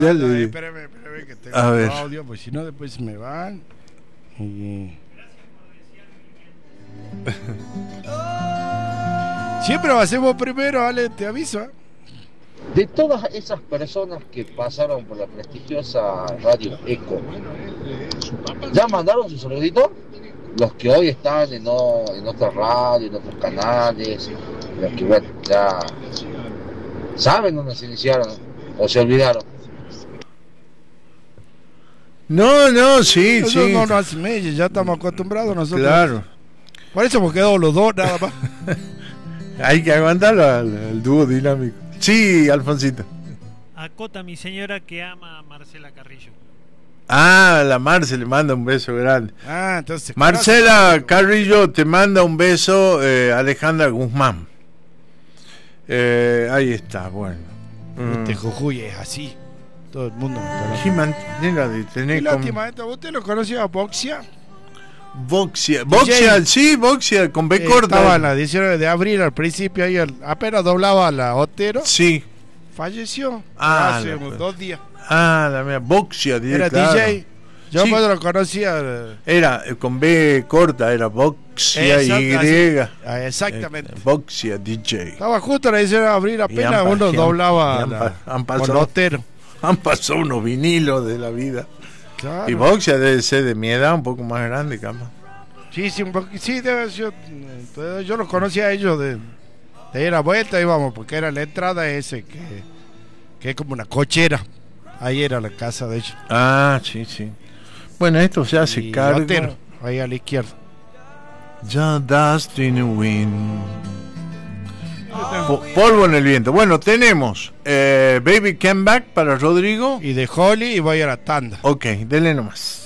Dale. Espérame, que tengo A ver. audio, pues si no después me van. Y... Siempre lo hacemos primero, Ale, te aviso. De todas esas personas que pasaron por la prestigiosa radio Eco, ¿ya mandaron su saludito? Los que hoy están en otra radio, en otros canales, los que bueno, ya saben dónde se iniciaron o se olvidaron. No, sí, Nosotros sí. no nos hacen meses, ya estamos acostumbrados nosotros. Claro. Por eso hemos quedado los dos, nada más. Hay que aguantarlo al dúo dinámico. Sí, Alfonsito. Acota mi señora que ama a Marcela Carrillo. Ah, la Marce le manda un beso grande. Ah, entonces. Marcela Carrillo te manda un beso, Alejandra Guzmán. Ahí está, bueno. Este Jujuy es así. Todo el mundo me conoce. Qué manera de tener Qué lástima esto. ¿Usted lo conocía a Boxia? Boxia, DJ. sí, Boxia, con B corta. Estaba en la 19 de abril al principio, ahí apenas doblaba la Otero. Sí. Falleció la hace pues. 2 días. Ah, la mía, Boxia. Era claro. DJ. Yo Sí. cuando lo conocía. Era con B corta, era Boxia Y. Exactamente. Boxia DJ. Estaba justo en la 19 de abril, apenas uno doblaba con Otero. Han pasado unos vinilos de la vida. Claro. Y Boxia debe ser de mi edad, un poco más grande, cama. Sí, debe ser. Yo los conocía a ellos de ir a la vuelta, íbamos, porque era la entrada ese, que es como una cochera. Ahí era la casa de ellos. Ah, sí, sí. Bueno, esto se hace Y cargo. Otero, ahí a la izquierda. Ya dust in the wind. Polvo en el viento. Bueno, tenemos Baby Came Back para Rodrigo. Y de Holly y voy a la tanda. Ok, dele nomás.